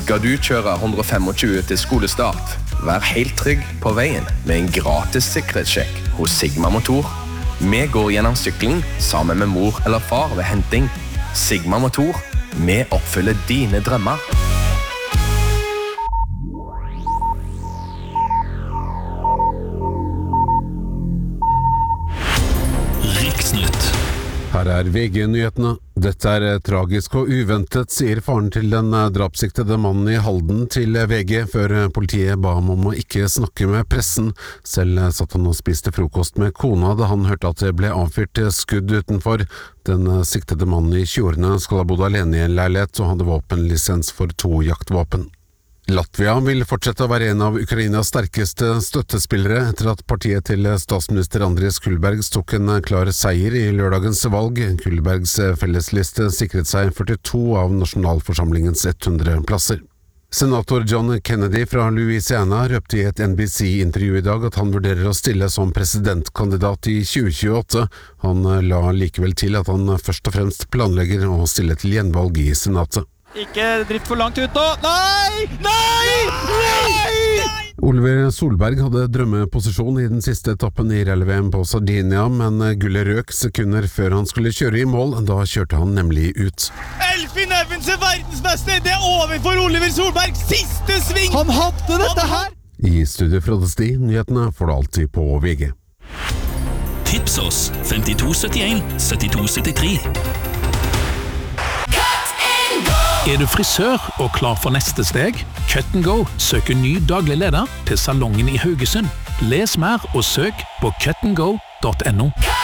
Skal du kjøre 125 til skolestart? Vær helt trygg på veien med en gratis sikkerhetssjekk hos Sigma Motor. Vi går gjennom sykling sammen med mor eller far ved henting. Sigma Motor, vi oppfyller dine drømmer. Riksnytt. Her VG-nyhetene. Dette tragisk og uventet, sier faren til den drapssiktede mannen i Halden til VG, før politiet ba ham om å ikke snakke med pressen. Selv satt han og spiste frokost med kona da han hørte at det ble avfyrt skudd utenfor. Den siktede mannen i 20-årene skal ha bodd alene i en leilighet og hadde våpenlisens for 2 jaktvåpen. Latvia vil fortsette å være en av Ukrainas sterkeste støttespillere etter at partiet til statsminister Andris Kulbergs tok en klar seier i lørdagens valg. Kulbergs fellesliste sikret seg 42 av nasjonalforsamlingens 100 plasser. Senator John Kennedy fra Louisiana røpte i et NBC-intervju i dag at han vurderer å stille som presidentkandidat i 2028. Han la likevel til at han først og fremst planlegger å stille til gjenvalg i senatet. Ikke drift for langt ut nå. Nei! Nei! Nei! Oliver Solberg hadde drømmeposisjon i den siste etappen i rally-VM på Sardinia, men gullet røk sekunder før han skulle kjøre i mål. Da kjørte han nemlig ut. Elfin Evans verdensmester! Det over for Oliver Solberg! Siste sving! Han hadde dette her! I studio Frode Sti, nyhetene får du alltid på VG. Tips oss 5271 7273. Er du frisør og klar for neste steg? Cut & Go søker ny daglig leder til salongen i Haugesund. Les mer og søk på cutandgo.no.